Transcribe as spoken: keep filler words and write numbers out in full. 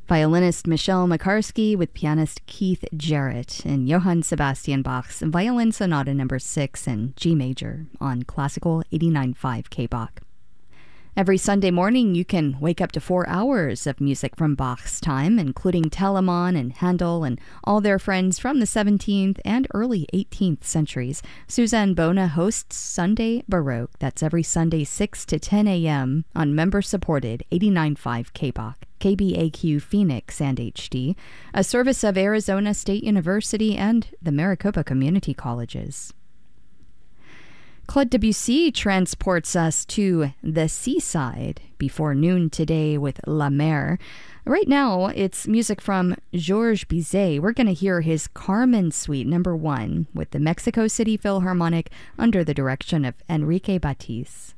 Violinist Michelle Makarski with pianist Keith Jarrett in Johann Sebastian Bach's Violin Sonata Number six in G major on Classical eighty-nine point five K B O C. Every Sunday morning, you can wake up to four hours of music from Bach's time, including Telemann and Handel and all their friends from the seventeenth and early eighteenth centuries. Suzanne Bona hosts Sunday Baroque. That's every Sunday, six to ten a.m. on member-supported eighty-nine point five K B O C, K B A Q Phoenix and H D, a service of Arizona State University and the Maricopa Community Colleges. Claude Debussy transports us to the seaside before noon today with La Mer. Right now, it's music from Georges Bizet. We're going to hear his Carmen Suite number one with the Mexico City Philharmonic under the direction of Enrique Batiz.